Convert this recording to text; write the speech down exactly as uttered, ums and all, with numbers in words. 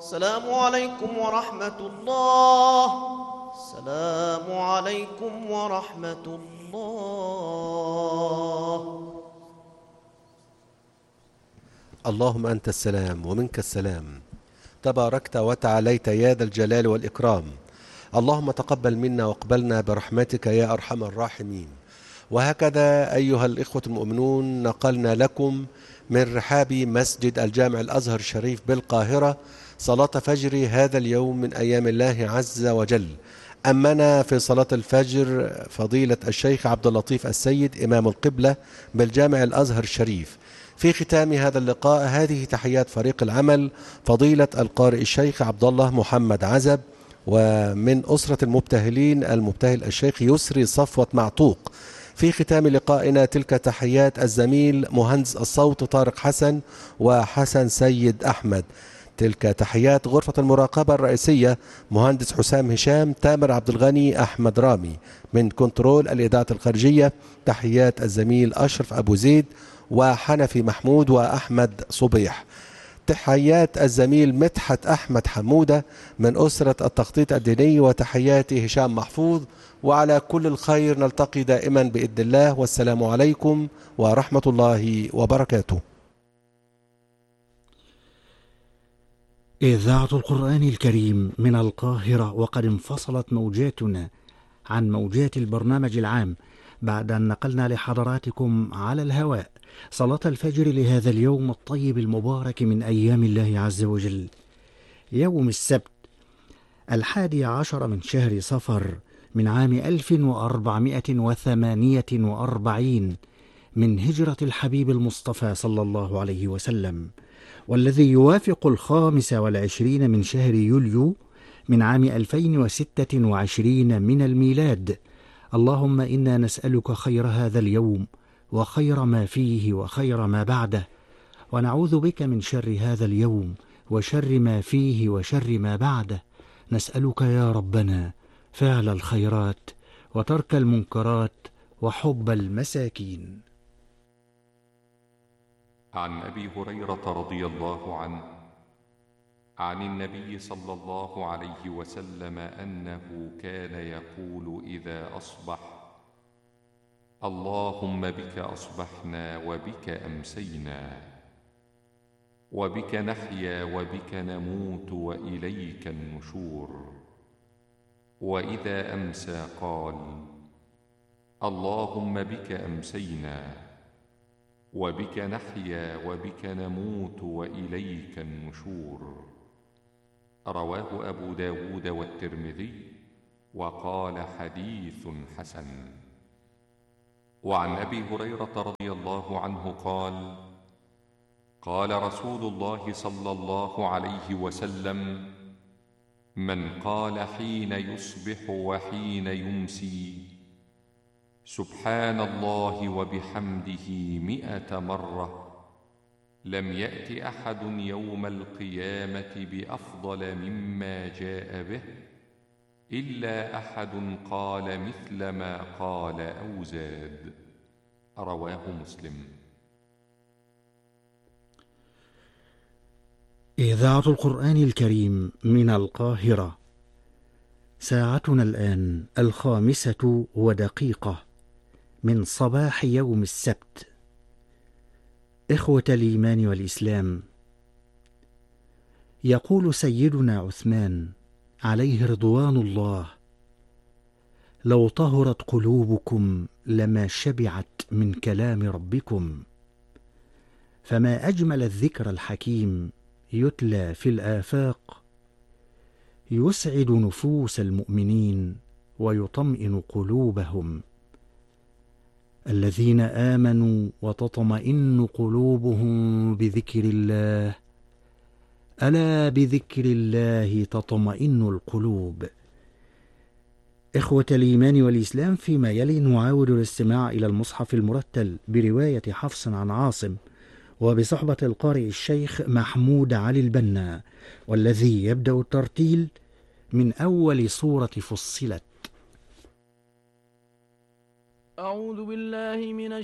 السلام عليكم ورحمة الله. السلام عليكم ورحمة الله. اللهم أنت السلام ومنك السلام، تباركت وتعاليت يا ذا الجلال والإكرام. اللهم تقبل منا واقبلنا برحمتك يا أرحم الراحمين. وهكذا أيها الإخوة المؤمنون، نقلنا لكم من رحاب مسجد الجامع الأزهر الشريف بالقاهرة صلاة فجر هذا اليوم من أيام الله عز وجل. أمنا في صلاة الفجر فضيلة الشيخ عبد اللطيف السيد إمام القبلة بالجامع الأزهر الشريف. في ختام هذا اللقاء هذه تحيات فريق العمل، فضيلة القارئ الشيخ عبد الله محمد عزب، ومن أسرة المبتهلين المبتهل الشيخ يسري صفوة معطوق. في ختام لقائنا تلك تحيات الزميل مهندس الصوت طارق حسن وحسن سيد أحمد. تلك تحيات غرفة المراقبة الرئيسية مهندس حسام هشام، تامر عبد الغني، أحمد رامي. من كنترول الإذاعة الخارجية تحيات الزميل أشرف أبو زيد وحنفي محمود وأحمد صبيح. تحيات الزميل مدحت أحمد حمودة من أسرة التخطيط الديني، وتحياتي هشام محفوظ. وعلى كل الخير نلتقي دائما بإذن الله، والسلام عليكم ورحمة الله وبركاته. إذاعة القرآن الكريم من القاهرة، وقد انفصلت موجاتنا عن موجات البرنامج العام بعد أن نقلنا لحضراتكم على الهواء صلاة الفجر لهذا اليوم الطيب المبارك من أيام الله عز وجل، يوم السبت الحادي عشر من شهر صفر من عام ألف وأربعمائة وثمانية وأربعين من هجرة الحبيب المصطفى صلى الله عليه وسلم، والذي يوافق الخامس والعشرين من شهر يوليو من عام ألفين وستة وعشرين من الميلاد. اللهم إنا نسألك خير هذا اليوم وخير ما فيه وخير ما بعده، ونعوذ بك من شر هذا اليوم وشر ما فيه وشر ما بعده. نسألك يا ربنا فعل الخيرات وترك المنكرات وحب المساكين. عن أبي هريرة رضي الله عنه عن النبي صلى الله عليه وسلم أنه كان يقول إذا أصبح: اللهم بك أصبحنا وبك أمسينا وبك نحيا وبك نموت وإليك النشور. وإذا أمسى قال: اللهم بك أمسينا وبك نحيا وبك نموت وإليك النشور. رواه أبو داود والترمذي وقال حديث حسن. وعن أبي هريرة رضي الله عنه قال: قال رسول الله صلى الله عليه وسلم: من قال حين يصبح وحين يمسي سبحان الله وبحمده مئة مرة لم يأت أحد يوم القيامة بأفضل مما جاء به إلا أحد قال مثل ما قال أو زاد. رواه مسلم. إذاعة القرآن الكريم من القاهرة، ساعتنا الآن الخامسة ودقيقة من صباح يوم السبت. إخوة الإيمان والإسلام، يقول سيدنا عثمان عليه رضوان الله: لو طهرت قلوبكم لما شبعت من كلام ربكم. فما أجمل الذكر الحكيم يتلى في الآفاق، يسعد نفوس المؤمنين ويطمئن قلوبهم. الذين آمنوا وتطمئن قلوبهم بذكر الله، ألا بذكر الله تطمئن القلوب. إخوة الإيمان والإسلام، فيما يلي نعاود الاستماع إلى المصحف المرتل برواية حفص عن عاصم وبصحبة القارئ الشيخ محمود علي البنا، والذي يبدأ الترتيل من أول سورة فصلت. أعوذ بالله من